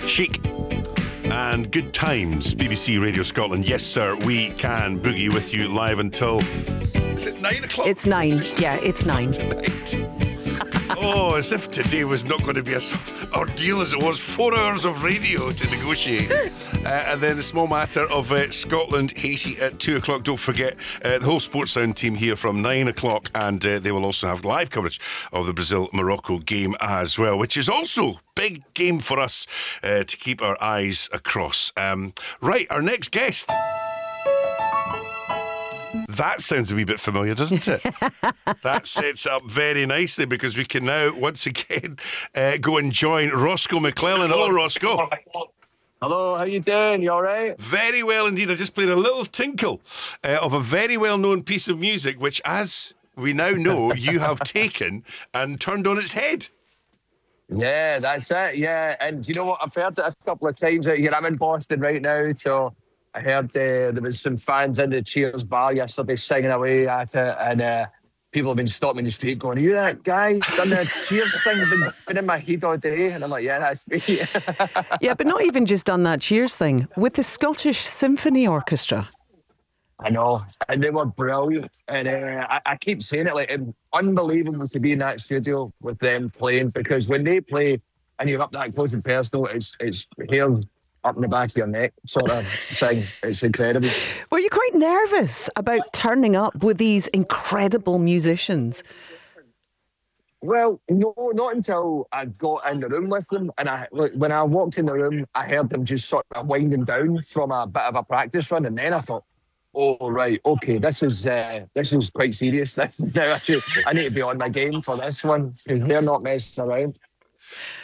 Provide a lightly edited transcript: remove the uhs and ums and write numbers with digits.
Chic and Good Times, BBC Radio Scotland. Yes, sir, we can boogie with you live until... Is it 9 o'clock? It's 9. Yeah, it's 9. Oh, as if today was not going to be as ordeal as it was. 4 hours of radio to negotiate. And then the small matter of Scotland, Haiti at 2 o'clock. Don't forget the whole Sports Sound team here from 9 o'clock. And they will also have live coverage of the Brazil-Morocco game as well, which is also big game for us to keep our eyes across. Right, our next guest. That sounds a wee bit familiar, doesn't it? That sets up very nicely because we can now once again go and join Roscoe McClellan. Hello, Roscoe. Hello, how you doing? You all right? Very well indeed. I just played a little tinkle of a very well-known piece of music, which, as we now know, you have taken and turned on its head. Yeah, that's it. Yeah, and you know what? I've heard it a couple of times out here. I'm in Boston right now, so I heard there was some fans in the Cheers bar yesterday singing away at it, and people have been stopping me in the street going, "Are you that guy? Done the Cheers thing? Been in my head all day." And I'm like, "Yeah, that's me." Yeah, but not even just done that Cheers thing, with the Scottish Symphony Orchestra. I know, and they were brilliant. And I keep saying it, like, it's unbelievable to be in that studio with them playing, because when they play and you're up that close and personal, it's hair up in the back of your neck sort of thing. It's incredible. Were you quite nervous about turning up with these incredible musicians? Well, no, not until I got in the room with them. And when I walked in the room, I heard them just sort of winding down from a bit of a practice run. And then I thought, oh, right, okay, this is quite serious. Now I need to be on my game for this one, because they're not messing around.